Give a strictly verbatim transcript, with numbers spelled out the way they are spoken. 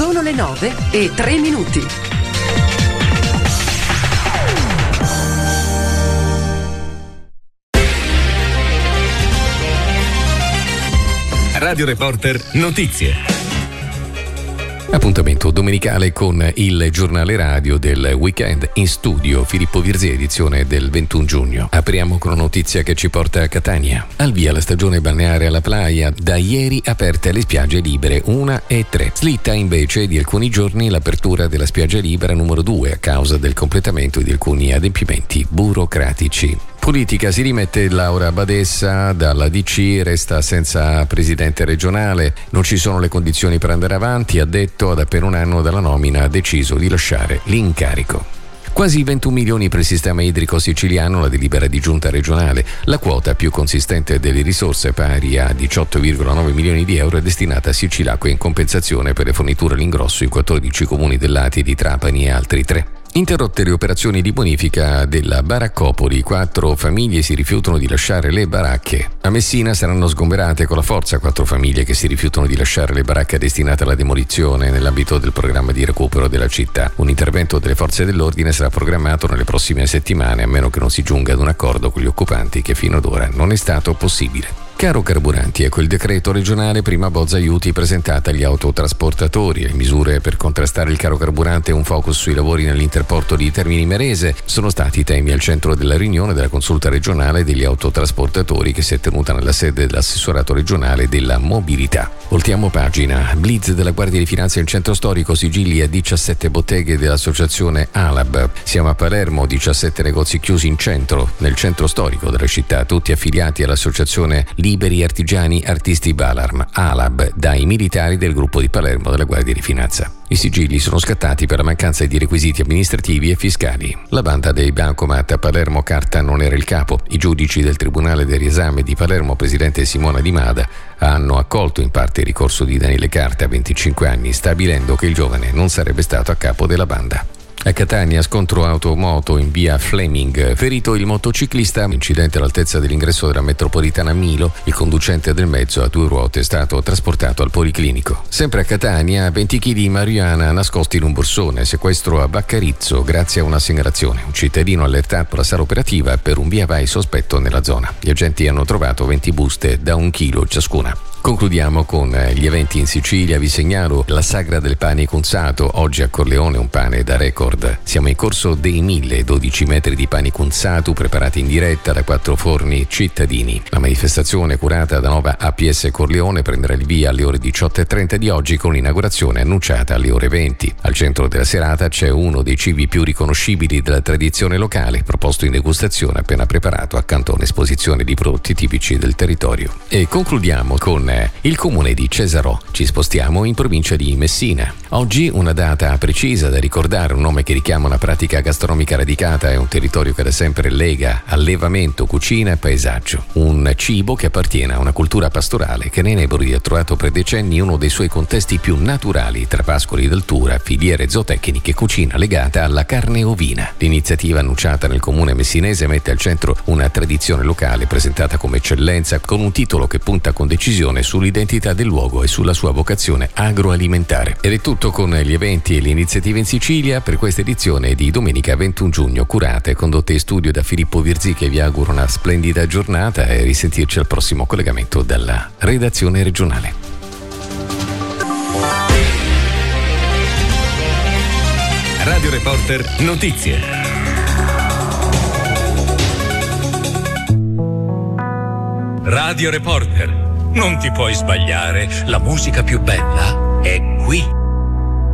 Sono le nove e tre minuti. Radio Reporter Notizie. Appuntamento domenicale con il giornale radio del weekend. In studio Filippo Virzì, edizione del ventuno giugno. Apriamo con una notizia che ci porta a Catania. Al via la stagione balneare alla playa, da ieri aperte le spiagge libere uno e tre. Slitta invece di alcuni giorni l'apertura della spiaggia libera numero due a causa del completamento di alcuni adempimenti burocratici. Politica, si rimette Laura Badessa dalla D C, resta senza presidente regionale, non ci sono le condizioni per andare avanti, ha detto, ad appena un anno dalla nomina ha deciso di lasciare l'incarico. Quasi ventuno milioni per il sistema idrico siciliano, la delibera di giunta regionale. La quota più consistente delle risorse, pari a diciotto virgola nove milioni di euro, è destinata a Sicilacqua in compensazione per le forniture all'ingrosso in quattordici comuni del Lati, di Trapani e altri tre. Interrotte le operazioni di bonifica della baraccopoli, quattro famiglie si rifiutano di lasciare le baracche. A Messina saranno sgomberate con la forza quattro famiglie che si rifiutano di lasciare le baracche destinate alla demolizione nell'ambito del programma di recupero della città. Un intervento delle forze dell'ordine sarà programmato nelle prossime settimane, a meno che non si giunga ad un accordo con gli occupanti, che fino ad ora non è stato possibile. Caro carburanti, ecco il decreto regionale prima bozza aiuti presentata agli autotrasportatori. Le misure per contrastare il caro carburante e un focus sui lavori nell'interporto di Termini Imerese sono stati i temi al centro della riunione della consulta regionale degli autotrasportatori che si è tenuta nella sede dell'assessorato regionale della mobilità. Voltiamo pagina. Blitz della Guardia di Finanza in centro storico, sigilli a diciassette botteghe dell'associazione Alab. Siamo a Palermo, diciassette negozi chiusi in centro, nel centro storico della città, tutti affiliati all'associazione Liberi Artigiani Artisti Balarm, Alab, dai militari del gruppo di Palermo della Guardia di Finanza. I sigilli sono scattati per la mancanza di requisiti amministrativi e fiscali. La banda dei Bancomat a Palermo Carta non era il capo. I giudici del Tribunale del Riesame di Palermo, presidente Simona Di Mada, hanno accolto in parte il ricorso di Daniele Carta, venticinque anni, stabilendo che il giovane non sarebbe stato a capo della banda. A Catania, scontro automoto in via Fleming, ferito il motociclista, incidente all'altezza dell'ingresso della metropolitana Milo, il conducente del mezzo a due ruote è stato trasportato al policlinico. Sempre a Catania, venti chili di marijuana nascosti in un borsone, sequestro a Baccarizzo grazie a una segnalazione. Un cittadino ha allertato la sala operativa per un via vai sospetto nella zona. Gli agenti hanno trovato venti buste da un chilo ciascuna. Concludiamo con gli eventi in Sicilia. Vi segnalo la sagra del pane Icunzato, oggi a Corleone un pane da record. Siamo in corso dei mille, dodici metri di pane Icunzato preparati in diretta da quattro forni cittadini. La manifestazione, curata da Nova A P S Corleone, prenderà il via alle ore diciotto e trenta di oggi, con l'inaugurazione annunciata alle ore venti. Al centro della serata c'è uno dei cibi più riconoscibili della tradizione locale, proposto in degustazione appena preparato accanto a un'esposizione di prodotti tipici del territorio. E concludiamo con il comune di Cesarò. Ci spostiamo in provincia di Messina. Oggi una data precisa da ricordare, un nome che richiama una pratica gastronomica radicata e un territorio che da sempre lega allevamento, cucina e paesaggio. Un cibo che appartiene a una cultura pastorale che nei Nebrodi ha trovato per decenni uno dei suoi contesti più naturali, tra pascoli d'altura, filiere zootecniche e cucina legata alla carne ovina. L'iniziativa annunciata nel comune messinese mette al centro una tradizione locale presentata come eccellenza, con un titolo che punta con decisione sull'identità del luogo e sulla sua vocazione agroalimentare. Ed è tutto con gli eventi e le iniziative in Sicilia per questa edizione di domenica ventuno giugno, curate e condotte in studio da Filippo Virzì, che vi auguro una splendida giornata e risentirci al prossimo collegamento dalla redazione regionale. Radio Reporter Notizie. Radio Reporter. Non ti puoi sbagliare, la musica più bella è qui.